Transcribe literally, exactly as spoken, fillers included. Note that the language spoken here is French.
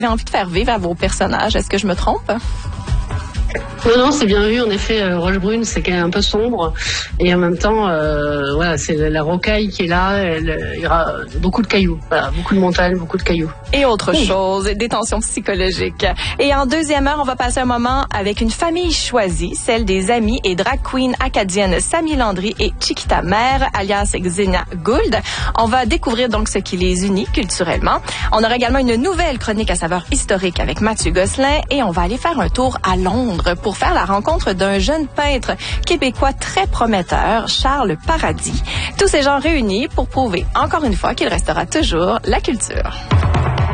J'ai envie de faire vivre à vos personnages. Est-ce que je me trompe? Non, non, c'est bien vu. En effet, euh, Rochebrune, c'est quand même un peu sombre. Et en même temps, euh, voilà, c'est la rocaille qui est là. Elle, il y aura beaucoup de cailloux. Voilà, beaucoup de montagnes, beaucoup de cailloux. Et autre oui. chose, des tensions psychologiques. Et en deuxième heure, on va passer un moment avec une famille choisie, celle des amis et drag queen acadiennes Samy Landry et Chiquita Mère, alias Xenia Gould. On va découvrir donc ce qui les unit culturellement. On aura également une nouvelle chronique à saveur historique avec Mathieu Gosselin et on va aller faire un tour à Londres pour faire la rencontre d'un jeune peintre québécois très prometteur, Charles Paradis. Tous ces gens réunis pour prouver encore une fois qu'il restera toujours la culture.